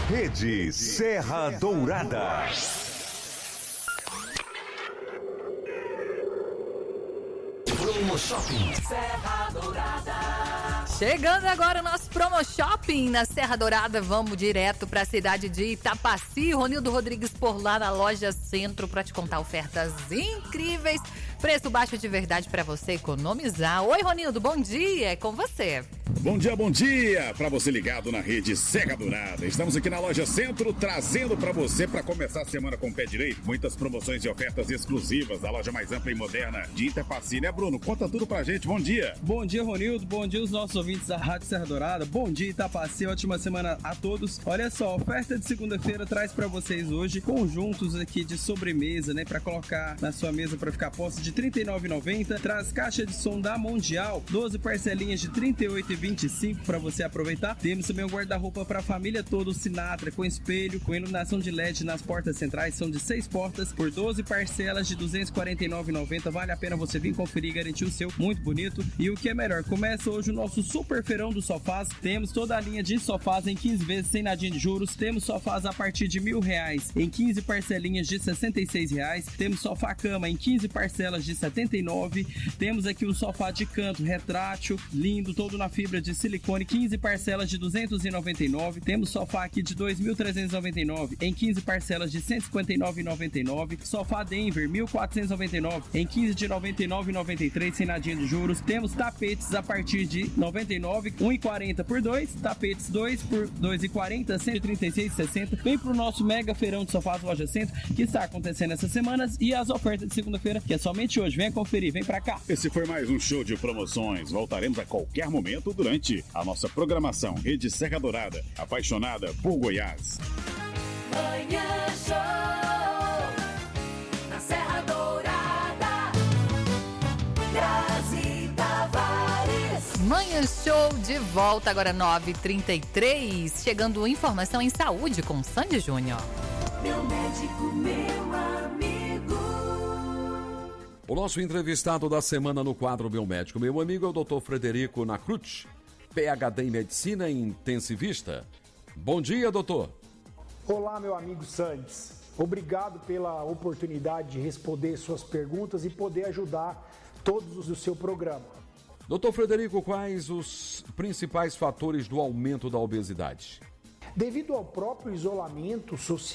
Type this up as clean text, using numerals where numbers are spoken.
Rede Serra Dourada. Promo Shopping Serra Dourada. Chegando agora o nosso Promo Shopping na Serra Dourada. Vamos direto para a cidade de Itapaci. Ronildo Rodrigues por lá na loja Centro para te contar ofertas incríveis. Preço baixo de verdade para você economizar. Oi, Ronildo, bom dia. É com você. Bom dia para você ligado na Rede Serra Dourada. Estamos aqui na loja Centro trazendo para você, para começar a semana com o pé direito, muitas promoções e ofertas exclusivas da loja mais ampla e moderna de Itapaci, né, Bruno? Conta tudo pra gente, bom dia. Bom dia, Ronildo, bom dia os nossos ouvintes da Rádio Serra Dourada, bom dia Itapaci, ótima semana a todos. Olha só, a oferta de segunda-feira traz para vocês hoje conjuntos aqui de sobremesa, né, para colocar na sua mesa para ficar posse de R$ 39,90, traz caixa de som da Mundial, 12 parcelinhas de R$ 38,25 para você aproveitar. Temos também um guarda-roupa para a família toda, o Sinatra, com espelho, com iluminação de LED nas portas centrais, são de 6 portas por 12 parcelas de R$ 249,90. Vale a pena você vir conferir e garantir o seu, muito bonito. E o que é melhor, começa hoje o nosso super feirão dos sofás. Temos toda a linha de sofás em 15 vezes sem nadinha de juros. Temos sofás a partir de R$ 1.000 em 15 parcelinhas de R$ 66. Temos sofá-cama em 15 parcelas de R$ 79. Temos aqui o sofá de canto retrátil, lindo, todo na fibra de silicone, 15 parcelas de R$ 299. Temos sofá aqui de R$ 2.399 em 15 parcelas de R$ 159,99. Sofá Denver, R$ 1.499 em 15 de R$ 99,93 sem nadinha de juros. Temos tapetes a partir de R$ 99, R$ 1,40 por 2. Tapetes 2 por R$ 2,40, R$ 136,60. Vem pro nosso mega feirão de sofás Loja Centro, que está acontecendo essas semanas, e as ofertas de segunda-feira, que é somente hoje. Venha conferir, vem pra cá. Esse foi mais um show de promoções. Voltaremos a qualquer momento durante a nossa programação. Rede Serra Dourada, apaixonada por Goiás. Manhã Show na Serra Dourada. Grazi Tavares. Manhã Show de volta agora 9h33. Chegando informação em saúde com Sandy Júnior. Meu médico, meu amigo. O nosso entrevistado da semana no quadro Meu Médico, meu amigo, é o Dr. Frederico Nacruz, PhD em Medicina Intensivista. Bom dia, doutor. Olá, meu amigo Sandes. Obrigado pela oportunidade de responder suas perguntas e poder ajudar todos os do seu programa. Doutor Frederico, quais os principais fatores do aumento da obesidade? Devido ao próprio isolamento social,